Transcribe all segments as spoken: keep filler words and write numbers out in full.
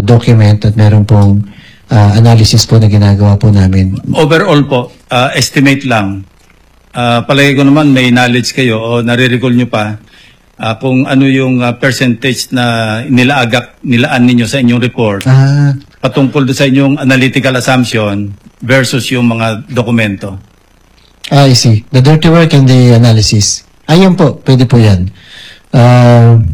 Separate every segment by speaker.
Speaker 1: document at meron pong uh, analysis po na ginagawa po namin.
Speaker 2: Overall po, uh, estimate lang. Uh, palagi ko naman may knowledge kayo o nare-recall nyo pa uh, kung ano yung uh, percentage na nilaagak, nilaan ninyo sa inyong report
Speaker 1: Ah,
Speaker 2: patungkol sa inyong analytical assumption versus yung mga dokumento.
Speaker 1: ah, I see. The dirty work and the analysis. Ayun po, pwede po yan. Uh,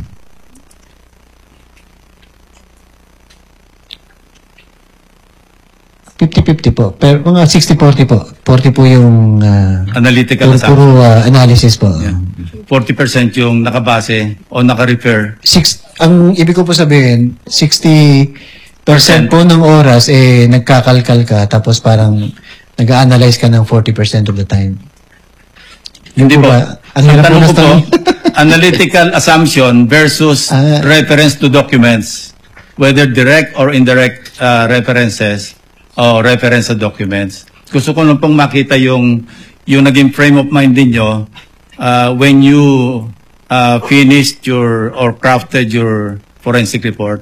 Speaker 1: fifty fifty po. Pero mga sixty forty po. forty po yung uh,
Speaker 2: Analytical
Speaker 1: puro,
Speaker 2: assumption.
Speaker 1: puro uh, analysis po.
Speaker 2: Yeah. forty percent yung nakabase o naka-refer.
Speaker 1: Six, ang ibig ko po sabihin, sixty percent po ng oras, eh, nagkakalkal ka, tapos parang nag-analyze ka ng forty percent of the time.
Speaker 2: Hindi po.
Speaker 1: Ang
Speaker 2: Ang
Speaker 1: hirap
Speaker 2: tanong
Speaker 1: po
Speaker 2: ko
Speaker 1: na
Speaker 2: po, analytical assumption versus
Speaker 1: Ah.
Speaker 2: reference to documents, whether direct or indirect uh, references o reference sa documents. Gusto ko lang pong makita yung yung naging frame of mind ninyo uh, when you uh, finished your or crafted your forensic report.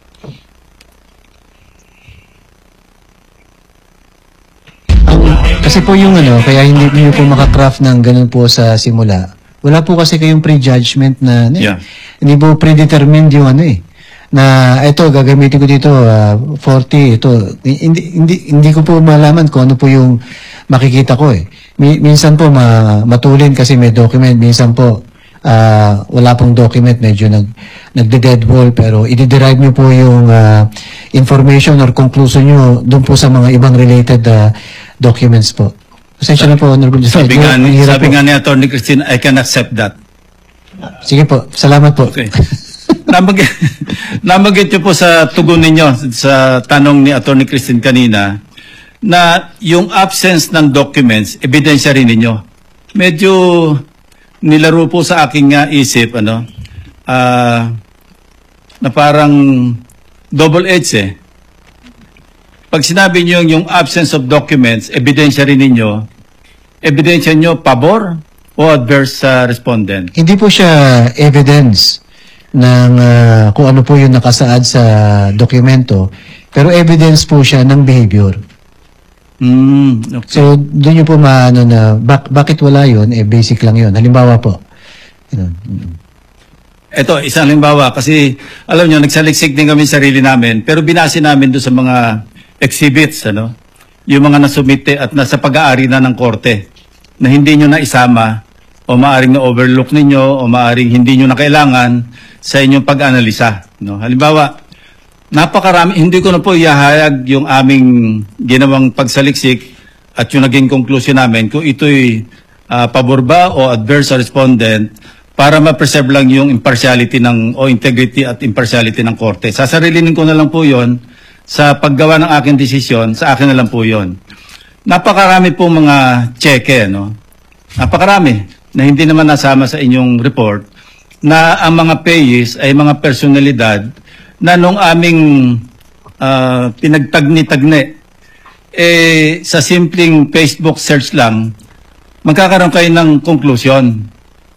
Speaker 1: Kasi po yung ano, kaya hindi niyo po makakraft ng ganun po sa simula. Wala po kasi kayong prejudgment na, na
Speaker 2: Yeah.
Speaker 1: hindi po predetermined yung ano eh. Na ito, gagamitin ko dito, ah, forty, ito. Hindi, hindi, hindi ko po malaman kung ano po yung makikita ko eh. Mi- minsan po ma matulin kasi may document, minsan po ah, wala pong document, medyo nag, nagde-dead wall, pero i-derive nyo po yung ah, information or conclusion nyo doon po sa mga ibang related ah, documents po. Pasensya na po, Honorable Justice.
Speaker 2: Sabi nga,
Speaker 1: Ang
Speaker 2: ni,
Speaker 1: hirap
Speaker 2: sabi
Speaker 1: po.
Speaker 2: nga ni Attorney Christine, I can accept that.
Speaker 1: Sige po, salamat po.
Speaker 2: Okay. Namag namagit niyo po sa tugon ninyo sa tanong ni Attorney Christine kanina na yung absence ng documents, ebidensya rin ninyo. Medyo nilaro po sa aking uh, isip, ano, ah, na parang double-edged eh. Pag sinabi niyo yung absence of documents, ebidensya rin ninyo, ebidensya niyo pabor o adverse sa respondent?
Speaker 1: Hindi po siya evidence ng ah, kung ano po yung nakasaad sa dokumento, pero evidence po siya ng behavior.
Speaker 2: Mm, okay.
Speaker 1: So, doon nyo po maano na, bak bakit wala yun? Eh, basic lang yun. Halimbawa po. Yun.
Speaker 2: Ito, isang halimbawa, kasi alam nyo, nagsaliksik din kami sarili namin, pero binase namin doon sa mga exhibits, ano, yung mga nasumite at nasa pag-aari na ng korte, na hindi nyo na isama, o maaring na-overlook ninyo, o maaring hindi nyo na kailangan sa inyong pag-analisa. No? Halimbawa, napakarami, hindi ko na po ihahayag yung aming ginawang pagsaliksik at yung naging conclusion namin kung ito'y uh, pabor ba o adverse sa respondent para ma-preserve lang yung impartiality ng o integrity at impartiality ng korte. Sasarilinin ko na lang po yon sa paggawa ng aking desisyon, sa akin na lang po yon. Napakarami po mga cheque, no? Napakarami na hindi naman nasama sa inyong report na ang mga payees ay mga personalidad na nung aming uh, pinagtagni-tagni, eh, sa simpleng Facebook search lang, magkakaroon kayo ng conclusion.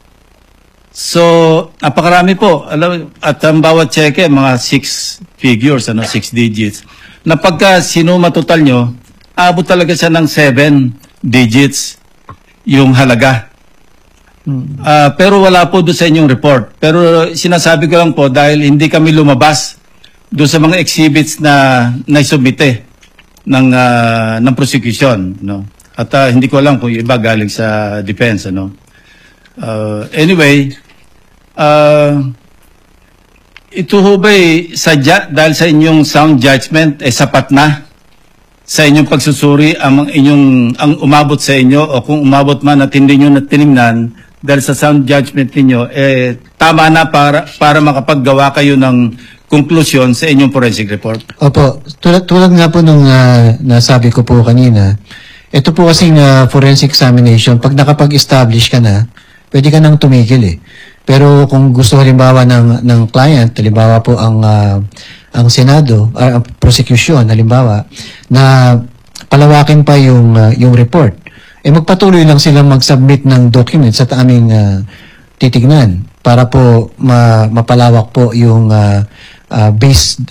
Speaker 2: So, napakarami po. Alam, at ang bawat cheque, mga six figures, ano, six digits. Na pagka sinuma total nyo, abot talaga siya ng seven digits yung halaga. Uh, pero wala po doon sa inyong report. Pero sinasabi ko lang po dahil hindi kami lumabas doon sa mga exhibits na naisubmite ng uh, ng prosecution, no. At uh, hindi ko alam kung iba galing sa defense, ano. Uh, anyway, uh, ito ho ba'y sadya dahil sa inyong sound judgment eh sapat na sa inyong pagsusuri ang inyong ang umabot sa inyo o kung umabot man at hindi nyo na tinignan dahil sa sound judgment ninyo, eh, tama na para, para makapaggawa kayo ng konklusyon sa inyong forensic report?
Speaker 1: Opo, tulad, tulad nga po nung uh, nasabi ko po kanina, ito po kasing uh, forensic examination, pag nakapag-establish ka na, pwede ka nang tumigil eh. Pero kung gusto halimbawa ng, ng client, halimbawa po ang, uh, ang Senado, uh, ang prosecution, halimbawa, na palawakin pa yung, uh, yung report, eh magpatuloy lang silang mag-submit ng documents at aming uh, titignan para po ma mapalawak po yung uh, uh, base